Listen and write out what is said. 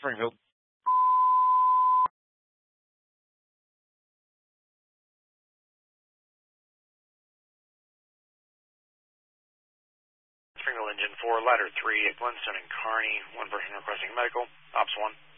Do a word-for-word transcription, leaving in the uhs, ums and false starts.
Springfield. Springfield Engine four, ladder three at Glenstone and Kearney. One person requesting medical. Ops one.